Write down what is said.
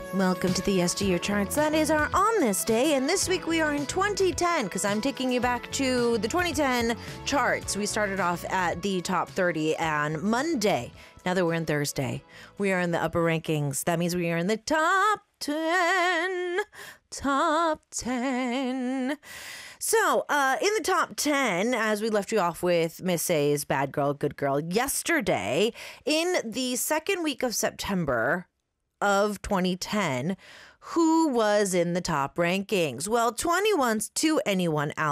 Welcome to the SGR Charts. That is our On This Day, and this week we are in 2010 because I'm taking you back to the 2010 charts. We started off at the top 30 on Monday. Now that we're in Thursday, we are in the upper rankings. That means we are in the top 10. Top 10. So, in the top 10, as we left you off with Miss A's Bad Girl, Good Girl yesterday, in the second week of September of 2010, who was in the top rankings? Well, 21's To Anyone